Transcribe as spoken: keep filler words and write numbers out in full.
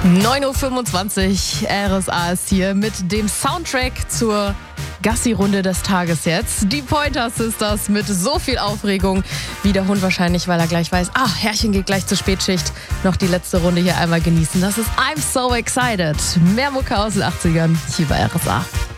neun Uhr fünfundzwanzig, R S A ist hier mit dem Soundtrack zur Gassi-Runde des Tages jetzt. Die Pointer Sisters mit so viel Aufregung, wie der Hund wahrscheinlich, weil er gleich weiß, ah, Herrchen geht gleich zur Spätschicht, noch die letzte Runde hier einmal genießen. Das ist I'm So Excited. Mehr Mucke aus den achtzigern hier bei R S A.